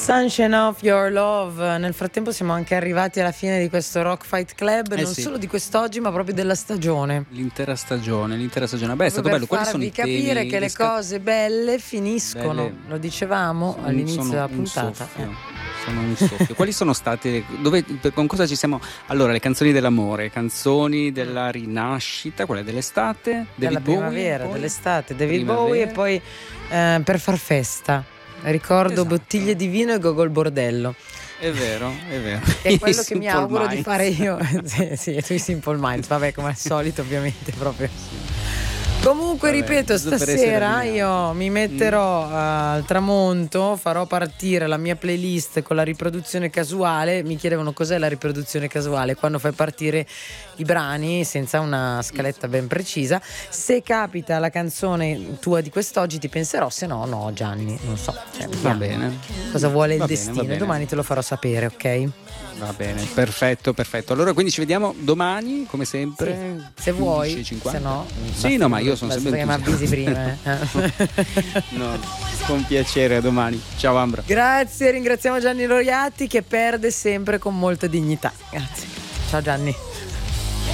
Sunshine of Your Love. Nel frattempo siamo anche arrivati alla fine di questo Rock Fight Club, non sì. solo di quest'oggi ma proprio della stagione. L'intera stagione. Beh, è stato bello. Quali sono i temi? Per farvi capire che le cose belle finiscono, lo dicevamo all'inizio della puntata. Sono un soffio. Quali sono state, con cosa ci siamo? Allora, le canzoni dell'amore, canzoni della rinascita, quelle dell'estate, della primavera, Bowie, dell'estate, David Bowie, e poi per far festa. Ricordo, esatto. Bottiglie di vino e Gogol Bordello. È vero. È quello che mi auguro di fare io. sì, tu Simple Minds, vabbè, come al solito, ovviamente, proprio. Comunque, ripeto, stasera io mi metterò al tramonto, farò partire la mia playlist con la riproduzione casuale. Mi chiedevano cos'è la riproduzione casuale: quando fai partire i brani senza una scaletta ben precisa. Se capita la canzone tua di quest'oggi ti penserò, se no no, Gianni, non so. Va bene. Cosa vuole il va destino? bene. Domani te lo farò sapere, ok? Va bene, perfetto. Allora quindi ci vediamo domani, come sempre. Sì, se vuoi, 15:50. se no. Sì, no, ma io sono sempre perché mi avvisi prima. No, con piacere, a domani. Ciao Ambra. Grazie, ringraziamo Gianni Loriatti che perde sempre con molta dignità. Grazie. Ciao Gianni.